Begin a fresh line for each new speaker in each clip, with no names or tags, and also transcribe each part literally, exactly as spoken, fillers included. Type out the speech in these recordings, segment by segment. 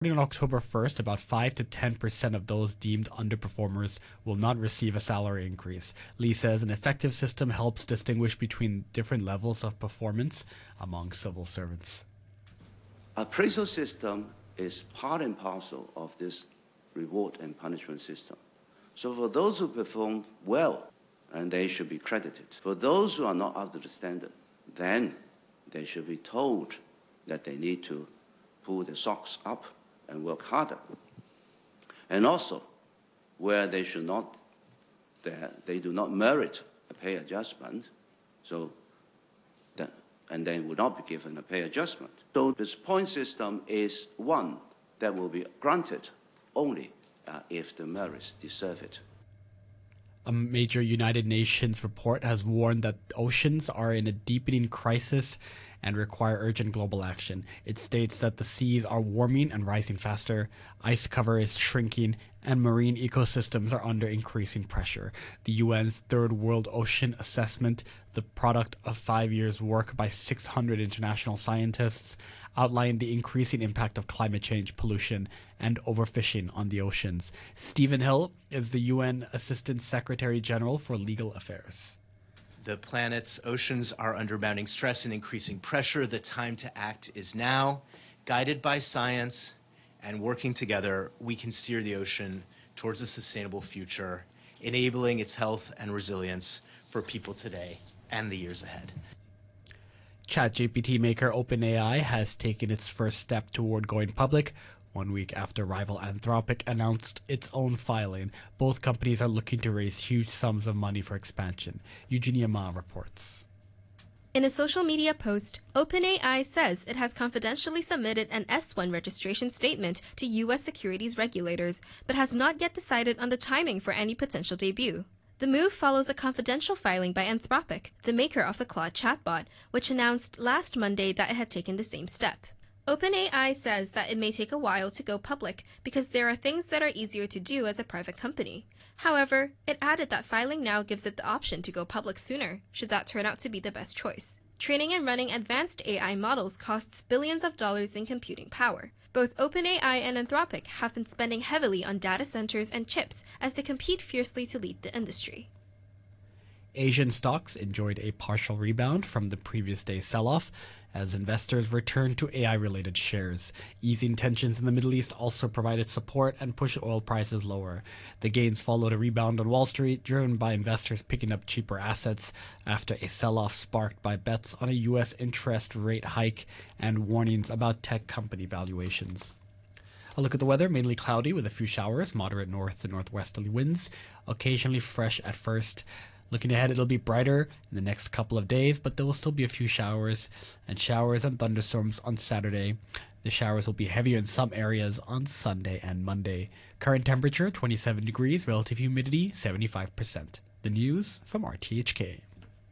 On October first, about five to ten percent of those deemed underperformers will not receive a salary increase. Lee says an effective system helps distinguish between different levels of performance among civil servants.
Appraisal system is part and parcel of this reward and punishment system. So for those who perform well, and they should be credited. For those who are not up to the standard, then they should be told that they need to pull their socks up and work harder. And also, where they should not, they, they do not merit a pay adjustment, so that, and they will not be given a pay adjustment. So this point system is one that will be granted only uh, if the merits deserve it.
A major United Nations report has warned that oceans are in a deepening crisis and require urgent global action. It states that the seas are warming and rising faster, ice cover is shrinking, and marine ecosystems are under increasing pressure. The U N's Third World Ocean Assessment, the product of five years' work by six hundred international scientists, outlined the increasing impact of climate change, pollution, and overfishing on the oceans. Stephen Hill is the U N Assistant Secretary General for Legal Affairs.
The planet's oceans are under mounting stress and increasing pressure. The time to act is now. Guided by science and working together, we can steer the ocean towards a sustainable future, enabling its health and resilience for people today and the years ahead.
ChatGPT maker OpenAI has taken its first step toward going public. One week after rival Anthropic announced its own filing, both companies are looking to raise huge sums of money for expansion. Eugenia Ma reports.
In a social media post, OpenAI says it has confidentially submitted an S one registration statement to U S securities regulators, but has not yet decided on the timing for any potential debut. The move follows a confidential filing by Anthropic, the maker of the Claude chatbot, which announced last Monday that it had taken the same step. OpenAI says that it may take a while to go public because there are things that are easier to do as a private company. However, it added that filing now gives it the option to go public sooner, should that turn out to be the best choice. Training and running advanced A I models costs billions of dollars in computing power. Both OpenAI and Anthropic have been spending heavily on data centers and chips as they compete fiercely to lead the industry.
Asian stocks enjoyed a partial rebound from the previous day's sell-off as investors returned to A I-related shares. Easing tensions in the Middle East also provided support and pushed oil prices lower. The gains followed a rebound on Wall Street, driven by investors picking up cheaper assets after a sell-off sparked by bets on a U S interest rate hike and warnings about tech company valuations. A look at the weather, mainly cloudy with a few showers, moderate north to northwesterly winds, occasionally fresh at first. Looking ahead, it'll be brighter in the next couple of days, but there will still be a few showers and showers and thunderstorms on Saturday. The showers will be heavier in some areas on Sunday and Monday. Current temperature, twenty-seven degrees, relative humidity, seventy-five percent. The news from R T H K.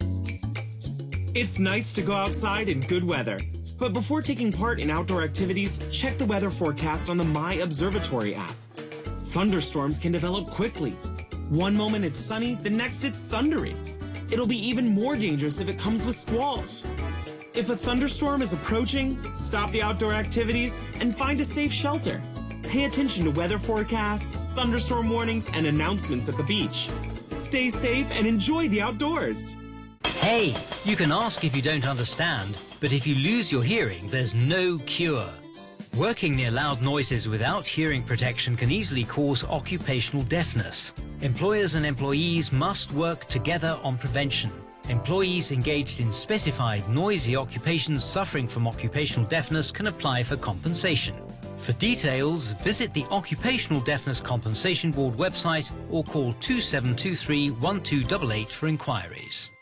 It's nice to go outside in good weather, but before taking part in outdoor activities, check the weather forecast on the My Observatory app. Thunderstorms can develop quickly. One moment it's sunny, the next it's thundery. It'll be even more dangerous if it comes with squalls. If a thunderstorm is approaching, stop the outdoor activities and find a safe shelter. Pay attention to weather forecasts, thunderstorm warnings, and announcements at the beach. Stay safe and enjoy the outdoors.
Hey, you can ask if you don't understand, but if you lose your hearing, there's no cure. Working near loud noises without hearing protection can easily cause occupational deafness. Employers and employees must work together on prevention. Employees engaged in specified noisy occupations suffering from occupational deafness can apply for compensation. For details, visit the Occupational Deafness Compensation Board website or call two seven two three, one two eight eight for inquiries.